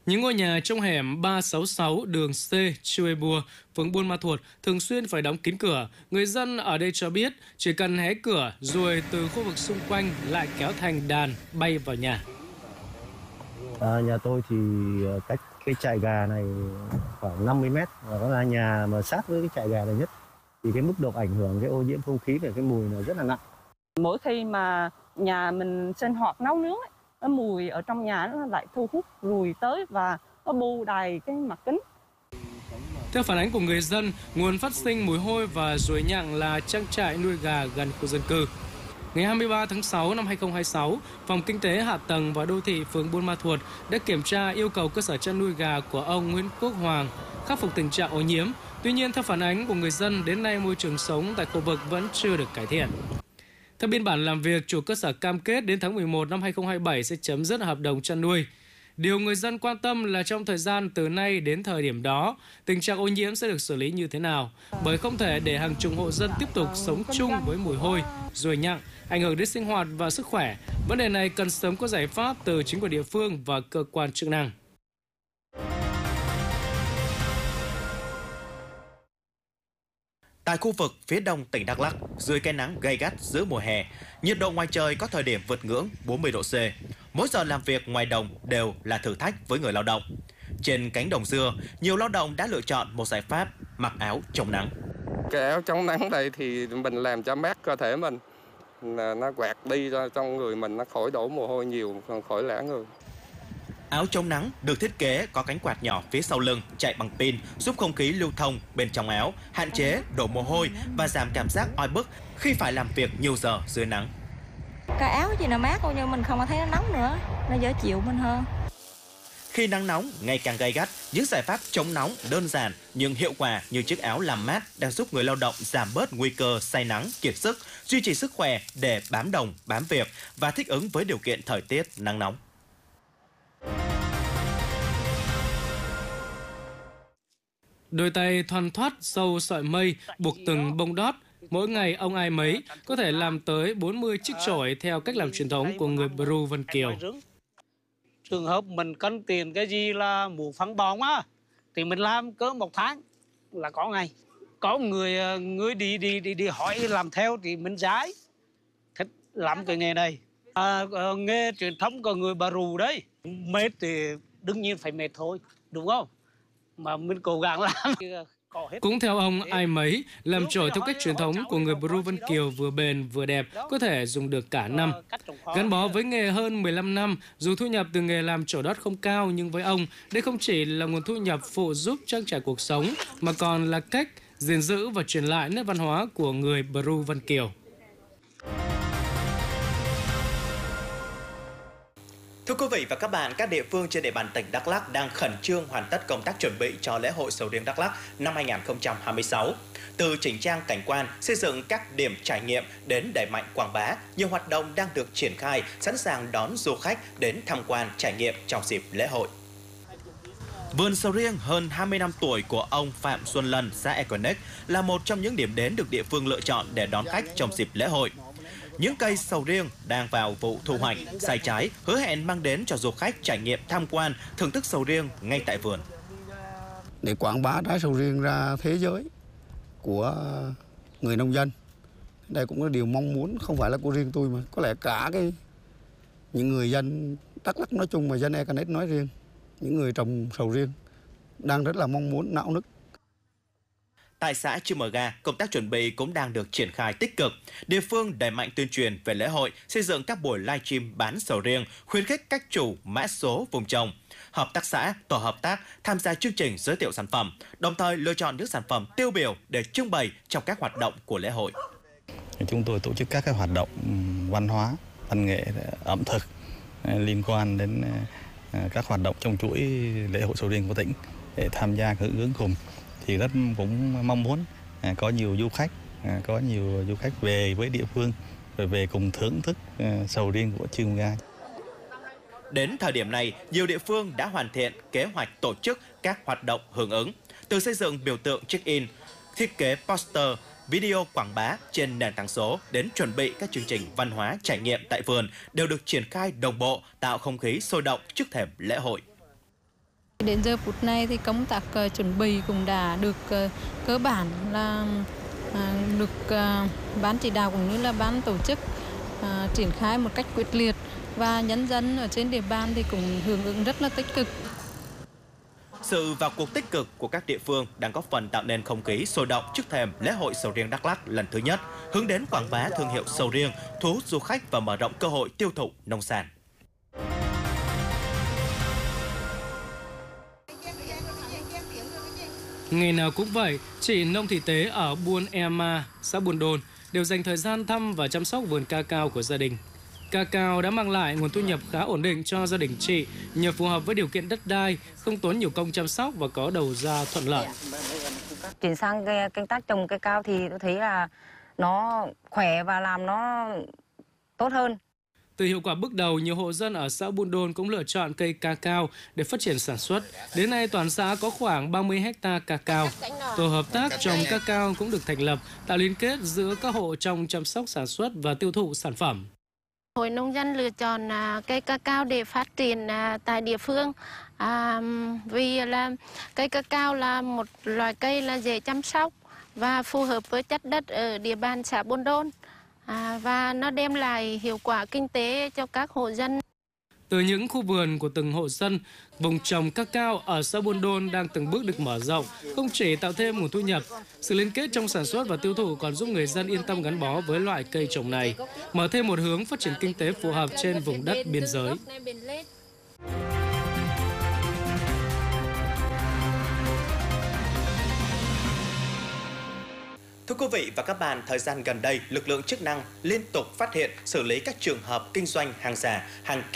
Những ngôi nhà trong hẻm 366 đường C, Chue Bua, phường Buôn Ma Thuột thường xuyên phải đóng kín cửa. Người dân ở đây cho biết chỉ cần hé cửa, ruồi từ khu vực xung quanh lại kéo thành đàn bay vào nhà. Nhà tôi thì cách cái trại gà này khoảng 50 mét, và đó là nhà mà sát với cái trại gà này nhất. Thì cái mức độ ảnh hưởng cái ô nhiễm không khí và cái mùi này rất là nặng. Mỗi khi mà nhà mình sinh hoạt nấu nướng ấy, cái mùi ở trong nhà nó lại thu hút ruồi tới và nó bù đầy cái mặt kính. Theo phản ánh của người dân, nguồn phát sinh mùi hôi và ruồi nhặng là trang trại nuôi gà gần khu dân cư. Ngày 23 tháng 6 năm 2026, Phòng Kinh tế Hạ tầng và Đô thị phường Buôn Ma Thuột đã kiểm tra yêu cầu cơ sở chăn nuôi gà của ông Nguyễn Quốc Hoàng khắc phục tình trạng ô nhiễm. Tuy nhiên, theo phản ánh của người dân, đến nay môi trường sống tại khu vực vẫn chưa được cải thiện. Theo biên bản làm việc, chủ cơ sở cam kết đến tháng 11 năm 2027 sẽ chấm dứt hợp đồng chăn nuôi. Điều người dân quan tâm là trong thời gian từ nay đến thời điểm đó, tình trạng ô nhiễm sẽ được xử lý như thế nào? Bởi không thể để hàng chục hộ dân tiếp tục sống chung với mùi hôi, ruồi nhặng, ảnh hưởng đến sinh hoạt và sức khỏe. Vấn đề này cần sớm có giải pháp từ chính quyền địa phương và cơ quan chức năng. Tại khu vực phía đông tỉnh Đắk Lắk, dưới cái nắng gay gắt giữa mùa hè, nhiệt độ ngoài trời có thời điểm vượt ngưỡng 40 độ C. Mỗi giờ làm việc ngoài đồng đều là thử thách với người lao động. Trên cánh đồng dưa, nhiều lao động đã lựa chọn một giải pháp mặc áo chống nắng. Cái áo chống nắng đây thì mình làm cho mát cơ thể mình, nó quẹt đi cho trong người mình, nó khỏi đổ mồ hôi nhiều, khỏi lã người. Áo chống nắng được thiết kế có cánh quạt nhỏ phía sau lưng chạy bằng pin, giúp không khí lưu thông bên trong áo, hạn chế đổ mồ hôi và giảm cảm giác oi bức khi phải làm việc nhiều giờ dưới nắng. Cái áo gì nó mát không, nhưng mình không có thấy nó nóng nữa, nó dễ chịu mình hơn. Khi nắng nóng ngày càng gay gắt, những giải pháp chống nóng đơn giản nhưng hiệu quả như chiếc áo làm mát đang giúp người lao động giảm bớt nguy cơ say nắng, kiệt sức, duy trì sức khỏe để bám đồng, bám việc và thích ứng với điều kiện thời tiết nắng nóng. Đôi tay thoăn thoắt sâu sợi mây buộc từng bông đót. Mỗi ngày ông ai mấy có thể làm tới 40 chiếc chổi theo cách làm truyền thống của người Bru Vân Kiều. Trường hợp mình cần tiền cái gì là mũ phăng bóng á, thì mình làm cỡ một tháng là có ngày. Có người đi hỏi làm theo thì mình giải. Thích làm cái nghề này. Nghề truyền thống của người Bru đấy. Mệt thì đương nhiên phải mệt thôi, đúng không? Mà mình cố gắng làm. Cũng theo ông ai mấy, làm chổi theo cách truyền thống của người Bru Vân Kiều vừa bền vừa đẹp, có thể dùng được cả năm. Gắn bó với nghề hơn 15 năm, dù thu nhập từ nghề làm chổi đót không cao, nhưng với ông, đây không chỉ là nguồn thu nhập phụ giúp trang trải cuộc sống, mà còn là cách gìn giữ và truyền lại nét văn hóa của người Bru Vân Kiều. Thưa quý vị và các bạn, các địa phương trên địa bàn tỉnh Đắk Lắk đang khẩn trương hoàn tất công tác chuẩn bị cho lễ hội sầu riêng Đắk Lắk năm 2026. Từ chỉnh trang cảnh quan, xây dựng các điểm trải nghiệm đến đẩy mạnh quảng bá, nhiều hoạt động đang được triển khai, sẵn sàng đón du khách đến tham quan trải nghiệm trong dịp lễ hội. Vườn sầu riêng hơn 20 năm tuổi của ông Phạm Xuân Lân, xã Econex là một trong những điểm đến được địa phương lựa chọn để đón khách trong dịp lễ hội. Những cây sầu riêng đang vào vụ thu hoạch, sai trái, hứa hẹn mang đến cho du khách trải nghiệm tham quan, thưởng thức sầu riêng ngay tại vườn. Để quảng bá trái sầu riêng ra thế giới của người nông dân, đây cũng là điều mong muốn, không phải là của riêng tôi mà có lẽ cả những người dân Đắk Lắk nói chung và dân Econex nói riêng, những người trồng sầu riêng đang rất là mong muốn nạo nức. Tại xã Chư Mờ Ga, công tác chuẩn bị cũng đang được triển khai tích cực. Địa phương đẩy mạnh tuyên truyền về lễ hội, xây dựng các buổi livestream bán sầu riêng, khuyến khích các chủ mã số vùng trồng, hợp tác xã, tổ hợp tác tham gia chương trình giới thiệu sản phẩm, đồng thời lựa chọn những sản phẩm tiêu biểu để trưng bày trong các hoạt động của lễ hội. Chúng tôi tổ chức các hoạt động văn hóa, văn nghệ, ẩm thực liên quan đến các hoạt động trong chuỗi lễ hội sầu riêng của tỉnh để tham gia hưởng ứng cùng. Thì rất cũng mong muốn có nhiều du khách về với địa phương rồi về cùng thưởng thức sầu riêng của Chư Mờ Ga. Đến thời điểm này, nhiều địa phương đã hoàn thiện kế hoạch tổ chức các hoạt động hưởng ứng, từ xây dựng biểu tượng check-in, thiết kế poster, video quảng bá trên nền tảng số đến chuẩn bị các chương trình văn hóa trải nghiệm tại vườn đều được triển khai đồng bộ, tạo không khí sôi động trước thềm lễ hội. Đến giờ phút này thì công tác chuẩn bị cũng đã được cơ bản là được ban chỉ đạo cũng như là ban tổ chức triển khai một cách quyết liệt, và nhân dân ở trên địa bàn thì cũng hưởng ứng rất là tích cực. Sự vào cuộc tích cực của các địa phương đang góp phần tạo nên không khí sôi động trước thềm lễ hội sầu riêng Đắk Lắk lần thứ nhất, hướng đến quảng bá thương hiệu sầu riêng, thu hút du khách và mở rộng cơ hội tiêu thụ nông sản. Ngày nào cũng vậy, chị Nông Thị Tế ở Buôn Ema, xã Buôn Đôn đều dành thời gian thăm và chăm sóc vườn cacao của gia đình. Cacao đã mang lại nguồn thu nhập khá ổn định cho gia đình chị nhờ phù hợp với điều kiện đất đai, không tốn nhiều công chăm sóc và có đầu ra thuận lợi. Chuyển sang canh tác trồng cacao thì tôi thấy là nó khỏe và làm nó tốt hơn. Từ hiệu quả bước đầu, nhiều hộ dân ở xã Buôn Đôn cũng lựa chọn cây cacao để phát triển sản xuất. Đến nay, toàn xã có khoảng 30 hecta cacao. Tổ hợp tác trồng cacao cũng được thành lập, tạo liên kết giữa các hộ trong chăm sóc sản xuất và tiêu thụ sản phẩm. Hội nông dân lựa chọn cây cacao để phát triển tại địa phương vì là cây cacao là một loại cây là dễ chăm sóc và phù hợp với chất đất ở địa bàn xã Buôn Đôn và nó đem lại hiệu quả kinh tế cho các hộ dân. Từ những khu vườn của từng hộ dân, vùng trồng cacao ở xã Buôn Đôn đang từng bước được mở rộng, không chỉ tạo thêm nguồn thu nhập, sự liên kết trong sản xuất và tiêu thụ còn giúp người dân yên tâm gắn bó với loại cây trồng này, mở thêm một hướng phát triển kinh tế phù hợp trên vùng đất biên giới. Thưa quý vị và các bạn, thời gian gần đây, lực lượng chức năng liên tục phát hiện, xử lý các trường hợp kinh doanh hàng giả, hàng